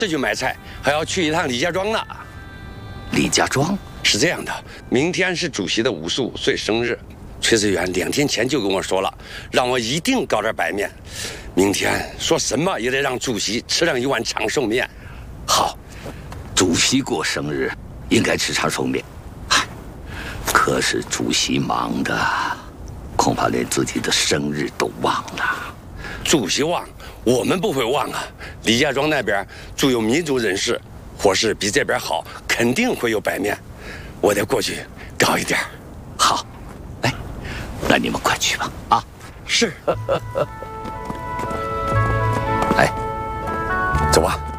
这就买菜，还要去一趟李家庄呢。 李家庄是这样的，明天是主席的55岁生日，崔志远2天前就跟我说了，让我一定搞点白面。明天说什么也得让主席吃上一碗长寿面。 好，主席过生日应该吃长寿面。可是主席忙的，恐怕连自己的生日都忘了。 主席忘，我们不会忘啊。李家庄那边住有民族人士，伙食比这边好，肯定会有白面。我得过去搞一点。 好，哎，那你们快去吧。啊， 是。 哎， 走吧。